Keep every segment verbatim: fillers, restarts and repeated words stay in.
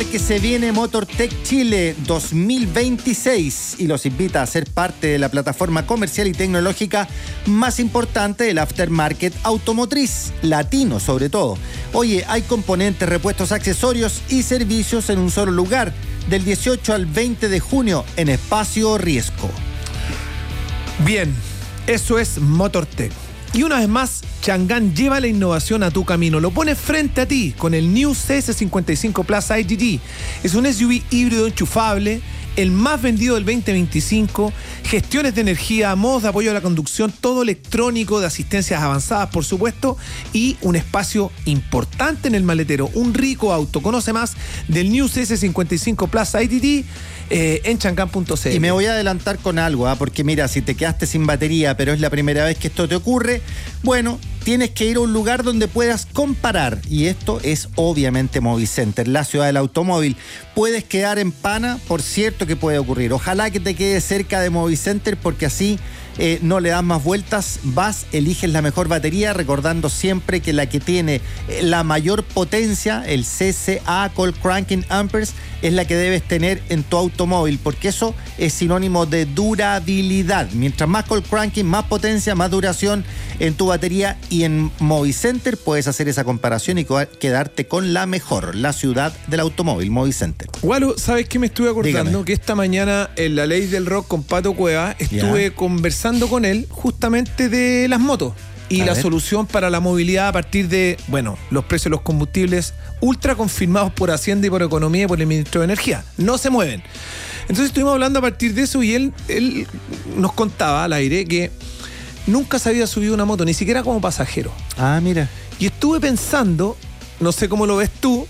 Que se viene MotorTech Chile dos mil veintiséis y los invita a ser parte de la plataforma comercial y tecnológica más importante del aftermarket automotriz, latino sobre todo. Oye, hay componentes, repuestos, accesorios y servicios en un solo lugar, del dieciocho al veinte de junio en Espacio Riesco. Bien, eso es MotorTech. Y una vez más, Chang'an lleva la innovación a tu camino. Lo pone frente a ti con el New C S cincuenta y cinco Plus I G T. Es un S U V híbrido enchufable, el más vendido del veinte veinticinco, gestiones de energía, modos de apoyo a la conducción, todo electrónico, de asistencias avanzadas, por supuesto, y un espacio importante en el maletero. Un rico auto. Conoce más del New C S cincuenta y cinco Plus I G T eh, en chang'an punto c l. Y me voy a adelantar con algo, ¿eh? porque mira, si te quedaste sin batería, pero es la primera vez que esto te ocurre, bueno, tienes que ir a un lugar donde puedas comparar. Y esto es obviamente Movicenter, la ciudad del automóvil. Puedes quedar en pana, por cierto que puede ocurrir. Ojalá que te quedes cerca de Movicenter porque así eh, no le das más vueltas. Vas, eliges la mejor batería, recordando siempre que la que tiene la mayor potencia, el C C A, Cold Cranking Amperes, es la que debes tener en tu automóvil, porque eso es sinónimo de durabilidad. Mientras más Cold Cranking, más potencia, más duración en tu batería. Y en Movicenter puedes hacer esa comparación y quedarte con la mejor, la ciudad del automóvil, Movicenter. Gualo, ¿sabes qué me estuve acordando? Dígame. Que esta mañana en La Ley del Rock con Pato Cueva estuve ya. conversando con él justamente de las motos y a la ver. solución para la movilidad a partir de, bueno, los precios de los combustibles ultra confirmados por Hacienda y por Economía y por el Ministro de Energía. No se mueven. Entonces estuvimos hablando a partir de eso y él, él nos contaba al aire que nunca se había subido una moto, ni siquiera como pasajero. Ah, mira. Y estuve pensando, no sé cómo lo ves tú,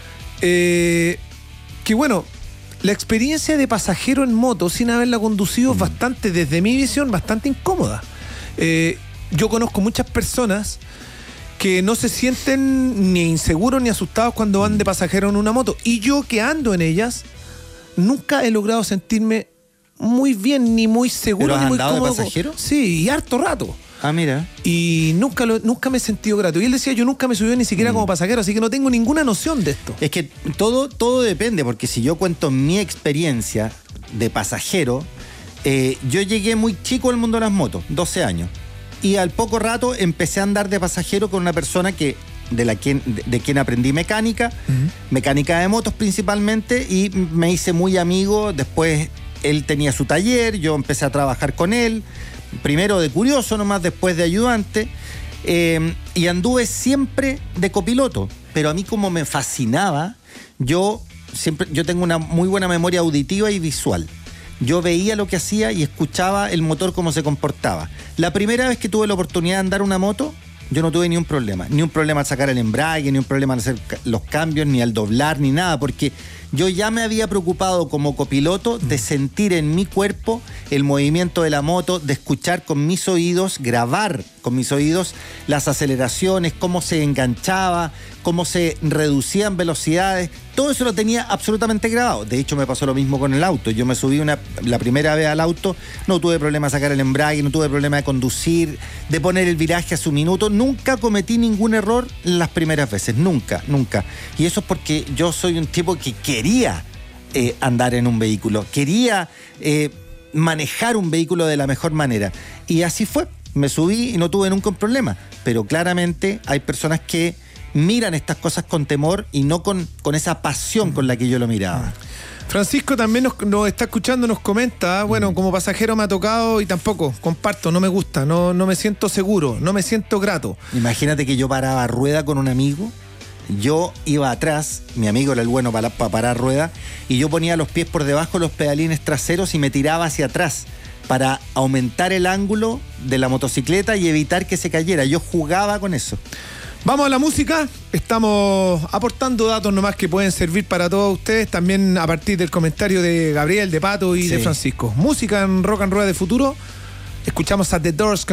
eh, que bueno, la experiencia de pasajero en moto sin haberla conducido es bastante, desde mi visión, bastante incómoda. Eh, yo conozco muchas personas que no se sienten ni inseguros ni asustados cuando van de pasajero en una moto. Y yo que ando en ellas, nunca he logrado sentirme muy bien, ni muy seguro, ¿Pero has ni muy andado cómodo. de pasajero? Sí, y harto rato. Ah, mira. Y nunca, lo, nunca me he sentido grato. Y él decía, yo nunca me subí ni siquiera mm. como pasajero, así que no tengo ninguna noción de esto. Es que todo, todo depende, porque si yo cuento mi experiencia de pasajero, eh, yo llegué muy chico al mundo de las motos, doce años. Y al poco rato empecé a andar de pasajero con una persona que de, la quien, de, de quien aprendí mecánica, uh-huh. mecánica de motos principalmente, y me hice muy amigo. Después él tenía su taller, yo empecé a trabajar con él, primero de curioso nomás, después de ayudante, eh, y anduve siempre de copiloto. Pero a mí como me fascinaba, yo, siempre, yo tengo una muy buena memoria auditiva y visual. Yo veía lo que hacía y escuchaba el motor cómo se comportaba. La primera vez que tuve la oportunidad de andar una moto, yo no tuve ni un problema. Ni un problema al sacar el embrague, ni un problema al hacer los cambios, ni al doblar, ni nada. Porque yo ya me había preocupado como copiloto de sentir en mi cuerpo el movimiento de la moto, de escuchar con mis oídos, grabar con mis oídos las aceleraciones, cómo se enganchaba, cómo se reducían velocidades. Todo eso lo tenía absolutamente grabado. De hecho, me pasó lo mismo con el auto. Yo me subí una, la primera vez al auto, no tuve problema de sacar el embrague, no tuve problema de conducir, de poner el viraje a su minuto. Nunca cometí ningún error las primeras veces, nunca, nunca. Y eso es porque yo soy un tipo que quería eh, andar en un vehículo, quería eh, manejar un vehículo de la mejor manera. Y así fue. Me subí y no tuve nunca un problema. Pero claramente hay personas que miran estas cosas con temor y no con, con esa pasión con la que yo lo miraba. Francisco también nos, nos está escuchando, nos comenta, bueno, como pasajero me ha tocado y tampoco, comparto, no me gusta, no, no me siento seguro, no me siento grato. Imagínate que yo paraba rueda con un amigo, yo iba atrás, mi amigo era el bueno para, para parar rueda, y yo ponía los pies por debajo de los pedalines traseros y me tiraba hacia atrás para aumentar el ángulo de la motocicleta y evitar que se cayera. Yo jugaba con eso. Vamos a la música, estamos aportando datos nomás que pueden servir para todos ustedes, también a partir del comentario de Gabriel, de Pato y sí. de Francisco. Música en Rock and Roll de Futuro, escuchamos a The Doors